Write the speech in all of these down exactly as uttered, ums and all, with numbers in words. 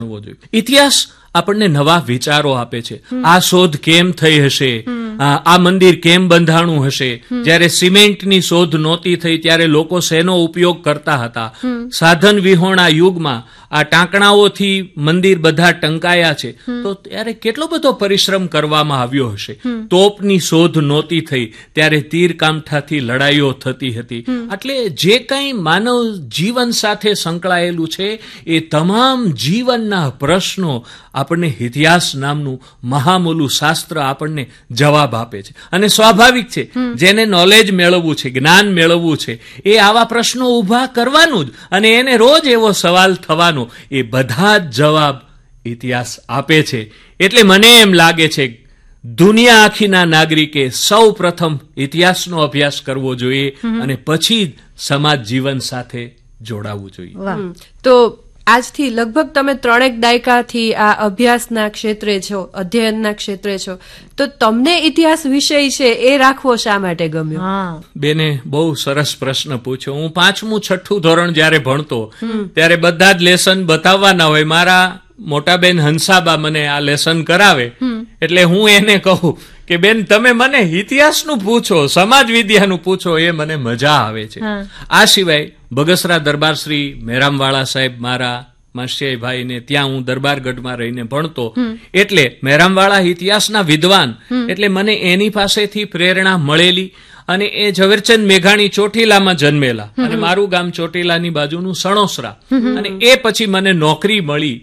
ઇતિહાસ આપણને નવા વિચારો આપે છે. આ શોધ કેમ થઈ હશે, આ મંદિર કેમ બંધાણું હશે. જયારે સિમેન્ટની શોધ નહોતી થઈ ત્યારે લોકો શેનો ઉપયોગ કરતા હતા. સાધન વિહોણા યુગમાં આ ટાંકણાઓથી મંદિર બધા ટંકાયા છે, તો ત્યારે કેટલો બધો પરિશ્રમ કરવામાં આવ્યો હશે. તોપની શોધ નહોતી થઈ ત્યારે તીર કામઠાથી લડાઈઓ થતી હતી. એટલે જે કંઈ માનવ જીવન સાથે સંકળાયેલું છે એ તમામ જીવનના પ્રશ્નો આપણને ઇતિહાસ નામનું મહામૂલું શાસ્ત્ર આપણને જવાબ આપે છે. અને સ્વાભાવિક છે, જેને નોલેજ મેળવવું છે, જ્ઞાન મેળવવું છે, એ આવા પ્રશ્નો ઉભા કરવાનું જ, અને એને રોજ એવો સવાલ થવાનો, એ બધા જ જવાબ ઇતિહાસ આપે છે. એટલે મને એમ લાગે છે દુનિયા આખીના નાગરિકે સૌ પ્રથમ ઇતિહાસનો અભ્યાસ કરવો જોઈએ અને પછી જ સમાજ જીવન સાથે જોડાવવું જોઈએ. તો આજથી લગભગ તમે ત્રણેક દાયકાથી આ અભ્યાસના ક્ષેત્રે છો, અધ્યયનના ક્ષેત્રે છો, તો તમને ઇતિહાસ વિષય છે એ રાખવો શા માટે ગમ્યો? બેને બહુ સરસ પ્રશ્ન પૂછ્યો. હું પાંચમું છઠ્ઠું ધોરણ જયારે ભણતો ત્યારે બધા જ લેસન બતાવવાના હોય. મારા મોટાબેન હંસાબા મને આ લેસન કરાવે એટલે હું એને કહું કે બેન તમે મને ઇતિહાસનું પૂછો, સમાજ વિદ્યાનું પૂછો, એ મને મજા આવે છે. આ સિવાય બગસરા દરબાર શ્રી મેરામવાળા સાહેબ મારા માસિયાભાઈ ને ત્યાં હું દરબારગઢમાં રહીને ભણતો, એટલે મેરામવાળા ઇતિહાસના વિદ્વાન, એટલે મને એની પાસેથી પ્રેરણા મળેલી. અને એ ઝવેરચંદ મેઘાણી ચોટીલામાં જન્મેલા અને મારું ગામ ચોટીલાની બાજુનું સણોસરા, અને એ પછી મને નોકરી મળી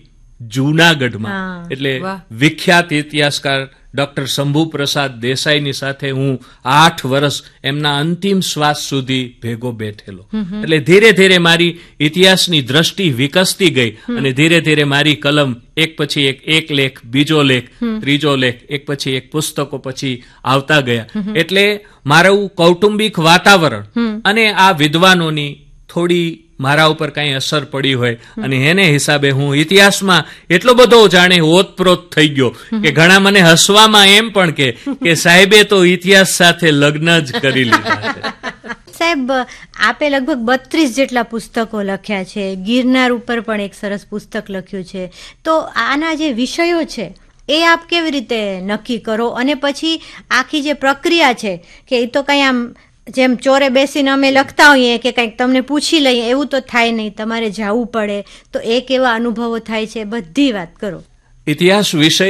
જૂનાગઢમાં. એટલે વિખ્યાત ઇતિહાસકાર ડોક્ટર શંભુ પ્રસાદ દેસાઈની સાથે હું આઠ વર્ષ એમના અંતિમ શ્વાસ સુધી ભેગો બેઠેલો. એટલે ધીરે ધીરે મારી ઇતિહાસની દ્રષ્ટિ વિકસતી ગઈ અને ધીરે ધીરે મારી કલમ એક પછી એક એક લેખ, બીજો લેખ, ત્રીજો લેખ, એક પછી એક પુસ્તકો પછી આવતા ગયા. એટલે મારું કૌટુંબિક વાતાવરણ અને આ વિદ્વાનોની થોડી મારા ઉપર કઈ અસર પડી હોય અને એને હિસાબે હું ઇતિહાસમાં એટલો બધો જાણે ઓતપ્રોત થઈ ગયો કે ઘણા મને હસવામાં એમ પણ કે કે સાહેબે તો ઇતિહાસ સાથે લગ્ન જ કરી લીધા છે. સાહેબ, આપે લગભગ બત્રીસ જેટલા પુસ્તકો લખ્યા છે, ગિરનાર ઉપર પણ એક સરસ પુસ્તક લખ્યું છે. તો આના જે વિષયો છે એ આપ કેવી રીતે નક્કી કરો, અને પછી આખી જે પ્રક્રિયા છે કે એ તો કઈ આમ જેમ ચોરે બેસીને અમે લખતા હોઈએ કે કંઈક તમને પૂછી લઈએ એવું તો થાય નહીં, તમારે જવું પડે, તો એ કેવા અનુભવો થાય છે, બધી વાત કરો. ઇતિહાસ વિષય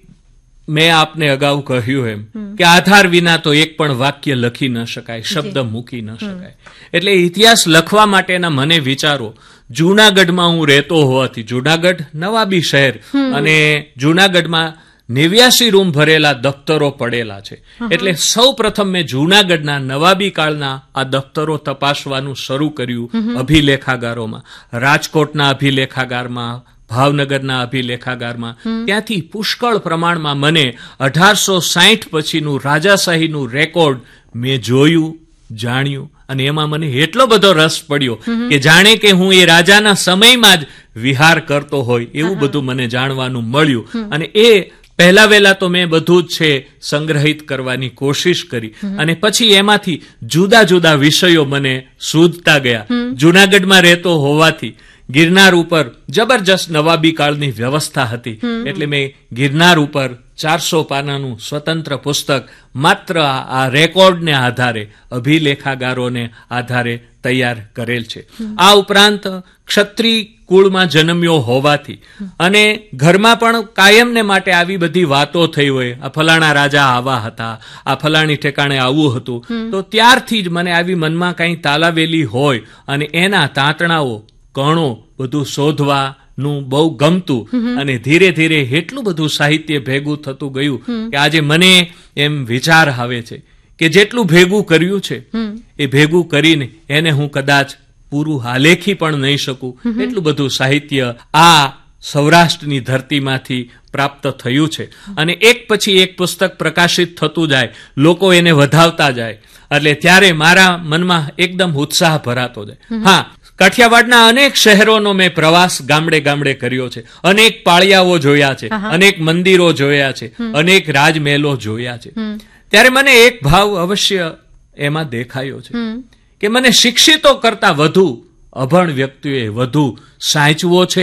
મેં આપને અગાઉ કહ્યું એમ કે આધાર વિના તો એક પણ વાક્ય લખી ન શકાય, શબ્દ મૂકી ન શકાય. એટલે ઇતિહાસ લખવા માટેના મને વિચારો જૂનાગઢમાં હું રહેતો હોવાથી, જૂનાગઢ નવાબી શહેર, અને જૂનાગઢમાં નેવ્યાસી રૂમ ભરેલા દફતરો પડેલા છે. એટલે સૌ પ્રથમ મેં જૂનાગઢના નવાબી કાળના આ દફતરો તપાસવાનું શરૂ કર્યું અભિલેખાગારોમાં. રાજકોટના અભિલેખાગારમાં, ભાવનગરના અભિલેખાગારમાં, ત્યાંથી પુષ્કળ પ્રમાણમાં મને અઢારસો સાહીઠ પછીનું રાજાશાહીનું રેકોર્ડ મેં જોયું, જાણ્યું, અને એમાં મને એટલો બધો રસ પડ્યો કે જાણે કે હું એ રાજાના સમયમાં જ વિહાર કરતો હોય એવું બધું મને જાણવાનું મળ્યું. અને એ પહેલા વહેલા તો મેં બધું જ છે સંગ્રહિત કરવાની કોશિશ કરી, અને પછી એમાંથી જુદા જુદા વિષયો મને સૂઝતા ગયા. જૂનાગઢમાં રહેતો હોવાથી ગિરનાર ઉપર જબરજસ્ત નવાબી કાળની વ્યવસ્થા હતી, એટલે મેં ગિરનાર ઉપર ચારસો પાનાનું સ્વતંત્ર પુસ્તક માત્ર આ રેકોર્ડને આધારે, અભિલેખાગારોને આધારે તૈયાર કરેલ છે. આ ઉપરાંત ક્ષત્રિય કુળમાં જન્મ્યો હોવાથી અને ઘરમાં પણ કાયમને માટે આવી બધી વાતો થઈ હોય, આ ફલાણા રાજા આવા હતા, આ ફલાણી ઠેકાણે આવું હતું, તો ત્યારથી જ મને આવી મનમાં કઈ તાલાવેલી હોય અને એના તાંતણાઓ, કણો બધું શોધવાનું બહુ ગમતું. અને ધીરે ધીરે એટલું બધું સાહિત્ય ભેગું થતું ગયું કે આજે મને એમ વિચાર આવે છે કે જેટલું ભેગું કર્યું છે એ ભેગું કરીને એને હું કદાચ પૂરું આલેખી પણ નહીં શકું, એટલું બધું સાહિત્ય આ સૌરાષ્ટ્રની ધરતીમાંથી પ્રાપ્ત થયું છે. અને એક પછી એક પુસ્તક પ્રકાશિત થતું જાય, લોકો એને વધાવતા જાય, એટલે ત્યારે મારા મનમાં એકદમ ઉત્સાહ ભરાતો જાય. હા, કાઠિયાવાડના અનેક શહેરોનો મેં પ્રવાસ ગામડે ગામડે કર્યો છે, અનેક પાળિયાઓ જોયા છે, અનેક મંદિરો જોયા છે, અનેક રાજમહેલો જોયા છે. ત્યારે મને એક ભાવ અવશ્ય એમાં દેખાયો છે કે મને શિક્ષિતો કરતા વધુ અભણ વ્યક્તિઓએ વધુ સાચવો છે,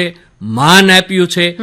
માન આપ્યું છે